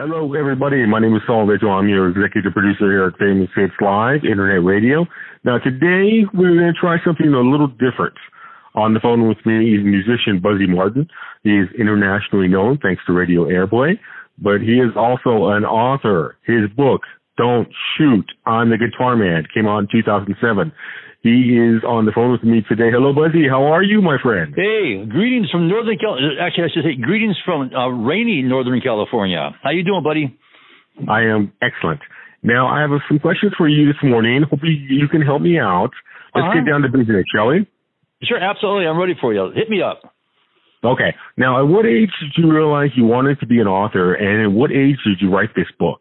Hello, everybody. My name is Saul Mitchell. I'm your executive producer here at Famous Hits Live, Internet Radio. Now, today, we're going to try something a little different. On the phone with me is musician Buzzy Martin. He is internationally known thanks to radio airplay, but he is also an author. His book, Don't Shoot, I'm the Guitar Man, came out in 2007. He is on the phone with me today. Hello, Buzzy. How are you, my friend? Hey, greetings from Northern California. Actually, I should say greetings from rainy Northern California. How you doing, buddy? I am excellent. Now, I have some questions for you this morning. Hope you can help me out. Let's get down to business, shall we? Sure, absolutely. I'm ready for you. Hit me up. Okay. Now, at what age did you realize you wanted to be an author, and at what age did you write this book?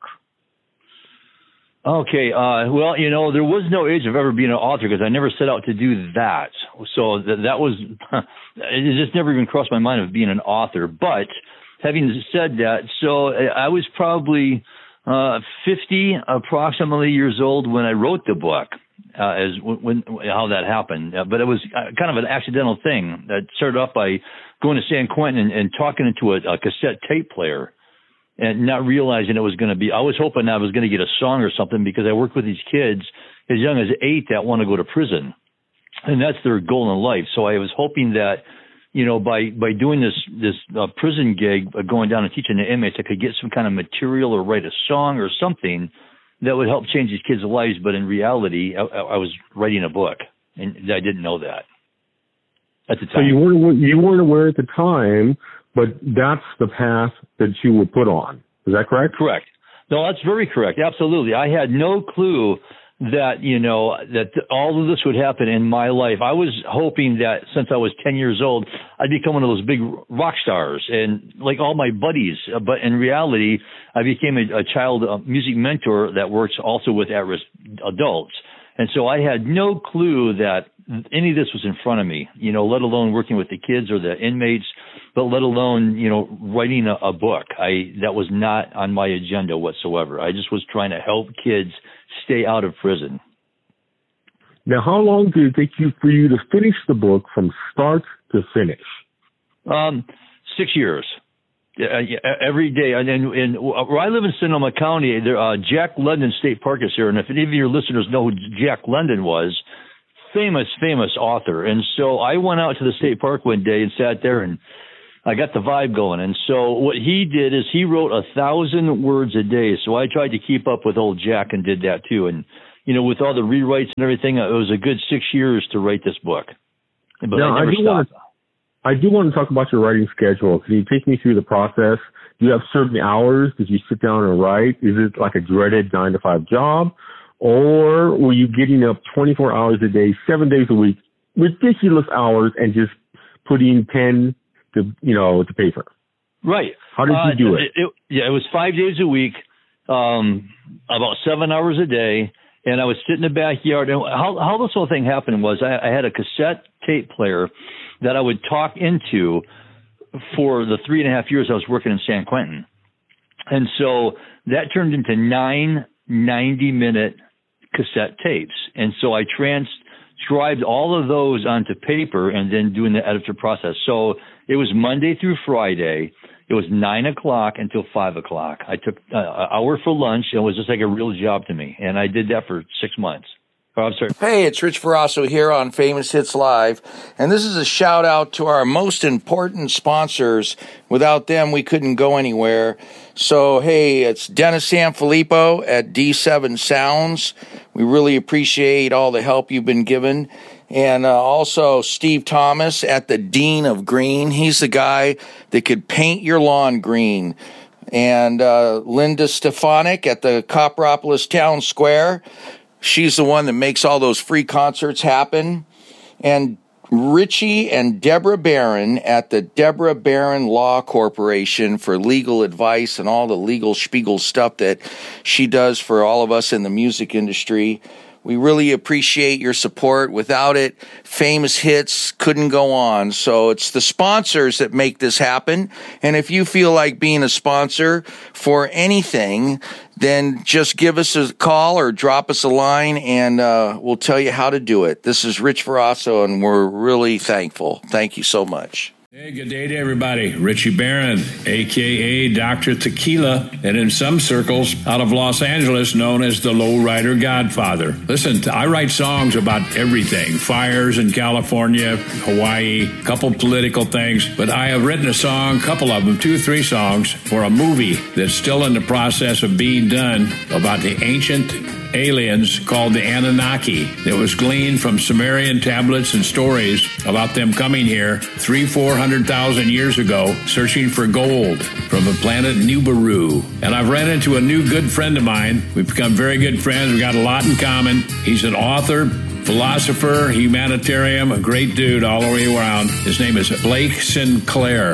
Okay. Well, there was no age of ever being an author because I never set out to do that. So that was, it just never even crossed my mind of being an author. But having said that, so I was probably 50 approximately years old when I wrote the book. How that happened, but it was kind of an accidental thing that started off by going to San Quentin and talking into a cassette tape player and not realizing it was going to be, I was hoping I was going to get a song or something because I work with these kids as young as 8 that want to go to prison, and that's their goal in life. So I was hoping that, by doing this prison gig, going down and teaching the inmates, I could get some kind of material or write a song or something that would help change these kids' lives. But in reality, I was writing a book, and I didn't know that at the time. So you weren't aware at the time, but that's the path that you were put on. Is that correct? Correct. No, that's very correct. Absolutely. I had no clue that, that all of this would happen in my life. I was hoping that since I was 10 years old, I'd become one of those big rock stars and like all my buddies. But in reality, I became a child music mentor that works also with at-risk adults. And so I had no clue that any of this was in front of me, let alone working with the kids or the inmates, but let alone, writing a book. That was not on my agenda whatsoever. I just was trying to help kids stay out of prison. Now, how long did it take for you to finish the book from start to finish? 6 years. Every day. And where I live in Sonoma County, Jack London State Park is here. And if any of your listeners know who Jack London was, famous author. And so I went out to the state park one day and sat there and I got the vibe going. And so what he did is he wrote 1,000 words a day. So I tried to keep up with old Jack and did that too. And, with all the rewrites and everything, it was a good 6 years to write this book. But now, I never stopped. I do want to talk about your writing schedule. Can you take me through the process? Do you have certain hours? Did you sit down and write? Is it like a dreaded 9-to-5 job? Or were you getting up 24 hours a day, 7 days a week, ridiculous hours, and just putting pen to paper? Right. How did you do it? It was 5 days a week, about 7 hours a day, and I would sit in the backyard. And how this whole thing happened was I had a cassette tape player that I would talk into for the 3.5 years I was working in San Quentin. And so that turned into 9 90-minute cassette tapes. And so I transcribed all of those onto paper and then doing the editor process. So it was Monday through Friday. It was 9 o'clock until 5 o'clock. I took an hour for lunch. It was just like a real job to me. And I did that for 6 months. Oh, I'm sorry. Hey, it's Rich Ferrasso here on Famous Hits Live. And this is a shout out to our most important sponsors. Without them, we couldn't go anywhere. So, hey, it's Dennis Sanfilippo at D7 Sounds. We really appreciate all the help you've been given. And also Steve Thomas at the Dean of Green. He's the guy that could paint your lawn green. And Linda Stefanik at the Copperopolis Town Square. She's the one that makes all those free concerts happen. And Richie and Deborah Barron at the Deborah Barron Law Corporation for legal advice and all the legal spiegel stuff that she does for all of us in the music industry. We really appreciate your support. Without it, Famous Hits couldn't go on. So it's the sponsors that make this happen. And if you feel like being a sponsor for anything, then just give us a call or drop us a line and we'll tell you how to do it. This is Rich Ferrasso, and we're really thankful. Thank you so much. Hey, good day to everybody. Richie Barron, a.k.a. Dr. Tequila, and in some circles out of Los Angeles known as the Lowrider Godfather. Listen, I write songs about everything. Fires in California, Hawaii, a couple political things. But I have written a song, couple of them, 2 or 3 songs, for a movie that's still in the process of being done about the ancient aliens called the Anunnaki that was gleaned from Sumerian tablets and stories about them coming here 300,000-400,000 years ago searching for gold from the planet Nibiru. And I've ran into a new good friend of mine. We've become very good friends. We've got a lot in common. He's an author, philosopher, humanitarian, a great dude all the way around. His name is Blake Sinclair,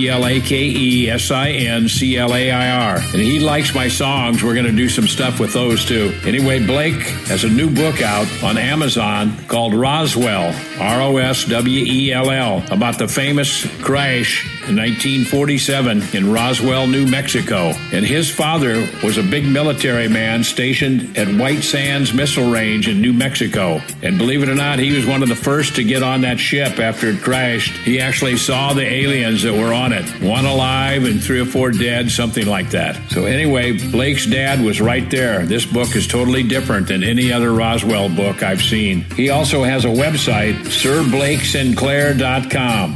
BlakeSinclair. And he likes my songs. We're going to do some stuff with those too. Anyway, Blake has a new book out on Amazon called Roswell, Roswell, about the famous crash in 1947 in Roswell, New Mexico. And his father was a big military man stationed at White Sands Missile Range in New Mexico. And believe it or not, he was one of the first to get on that ship after it crashed. He actually saw the aliens that were on it. 1 alive and 3 or 4 dead, something like that. So anyway, Blake's dad was right there. This book is totally different than any other Roswell book I've seen. He also has a website, SirBlakeSinclair.com,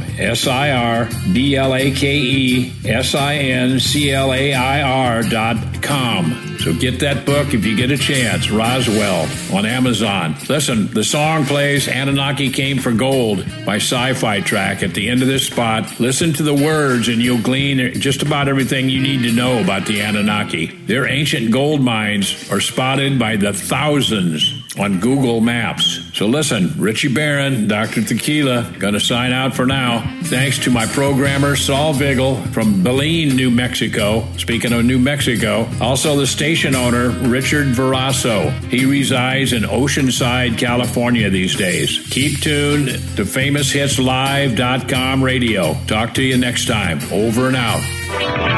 SirBlakeSinclair.com. So get that book if you get a chance, Roswell, on Amazon. Listen, the song plays Anunnaki Came for Gold by Sci-Fi Track at the end of this spot. Listen to the words and you'll glean just about everything you need to know about the Anunnaki. Their ancient gold mines are spotted by the thousands on Google Maps. So listen, Richie Barron, Dr. Tequila, gonna sign out for now. Thanks to my programmer, Saul Vigil from Belen, New Mexico. Speaking of New Mexico, also the station owner, Richard Verasso. He resides in Oceanside, California these days. Keep tuned to FamousHitsLive.com radio. Talk to you next time. Over and out.